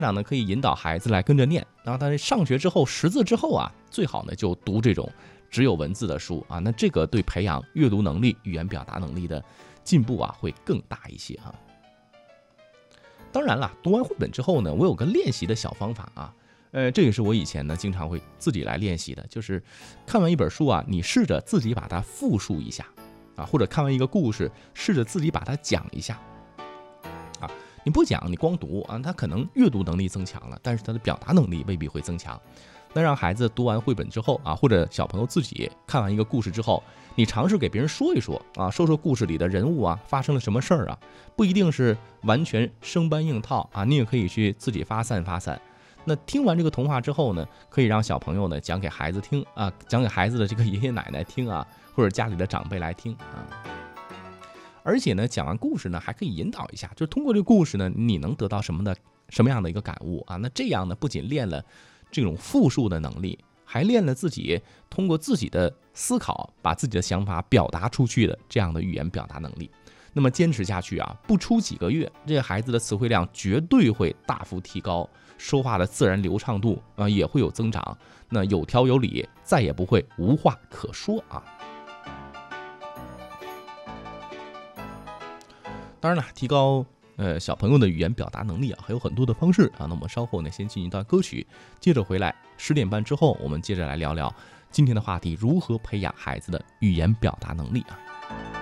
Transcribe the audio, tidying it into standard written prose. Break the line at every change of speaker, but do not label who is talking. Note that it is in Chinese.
长呢可以引导孩子来跟着念，然后他上学之后识字之后啊，最好呢就读这种只有文字的书啊，那这个对培养阅读能力、语言表达能力的进步啊会更大一些啊。当然了，读完绘本之后呢，我有个练习的小方法啊，这也是我以前呢经常会自己来练习的，就是看完一本书啊，你试着自己把它复述一下啊，或者看完一个故事，试着自己把它讲一下啊。你不讲，你光读啊，他可能阅读能力增强了，但是他的表达能力未必会增强。那让孩子读完绘本之后啊，或者小朋友自己看完一个故事之后，你尝试给别人说一说啊，说说故事里的人物啊，发生了什么事儿啊，不一定是完全生搬硬套啊，你也可以去自己发散发散。那听完这个童话之后呢，可以让小朋友呢讲给孩子听啊，讲给孩子的这个爷爷奶奶听啊，或者家里的长辈来听啊。而且呢，讲完故事呢，还可以引导一下，就是通过这个故事呢，你能得到什么样的一个感悟啊？那这样呢，不仅练了这种复述的能力，还练了自己通过自己的思考，把自己的想法表达出去的这样的语言表达能力。那么坚持下去啊，不出几个月，这个孩子的词汇量绝对会大幅提高，说话的自然流畅度啊也会有增长，那有条有理，再也不会无话可说啊。当然了，提高小朋友的语言表达能力啊，还有很多的方式啊。那我们稍后呢，先进一段歌曲，接着回来10点半之后，我们接着来聊聊今天的话题：如何培养孩子的语言表达能力啊。